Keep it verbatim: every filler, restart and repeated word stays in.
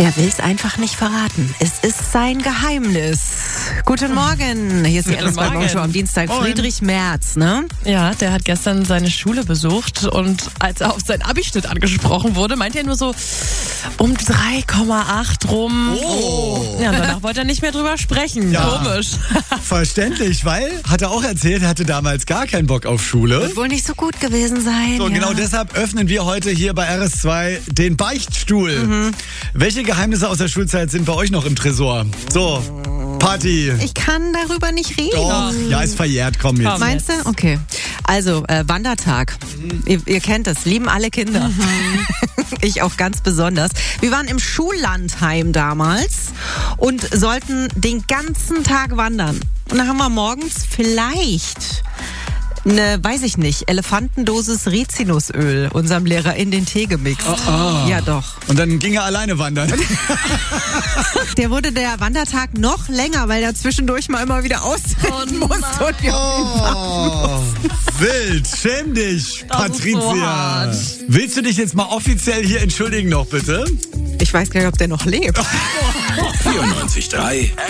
Er will es einfach nicht verraten. Es ist sein Geheimnis. Guten Morgen. Hier ist die Alice bei Morgenshow am Dienstag. Moin. Friedrich Merz, ne? Ja, der hat gestern seine Schule besucht und als er auf seinen Abischnitt angesprochen wurde, meinte er nur so um drei Komma acht rum. Oh. Ja, und danach wollte er nicht mehr drüber sprechen. Ja. Komisch. Verständlich, weil, hat er auch erzählt, er hatte damals gar keinen Bock auf Schule. Wird wohl nicht so gut gewesen sein. So, ja. genau deshalb öffnen wir heute hier bei R S zwei den Beichtstuhl. Mhm. Welche Geheimnisse aus der Schulzeit sind bei euch noch im Tresor? So, Party. Ich kann darüber nicht reden. Doch, ja, ist verjährt, komm jetzt. Komm. Meinst du? Okay. Also, äh, Wandertag. Mhm. Ihr, ihr kennt es, lieben alle Kinder. Mhm. Ich auch ganz besonders. Wir waren im Schullandheim damals und sollten den ganzen Tag wandern. Und dann haben wir morgens vielleicht eine, weiß ich nicht, Elefantendosis Rizinusöl unserem Lehrer in den Tee gemixt. Oh, oh. Ja, doch. Und dann ging er alleine wandern. Der wurde der Wandertag noch länger, weil er zwischendurch mal immer wieder ausrennen Oh musste und wir auf ihn warten. Oh, wild, schäm dich, Das ist so Patricia. hart. Willst du dich jetzt mal offiziell hier entschuldigen noch, bitte? Ich weiß gar nicht, ob der noch lebt. vierundneunzig Komma drei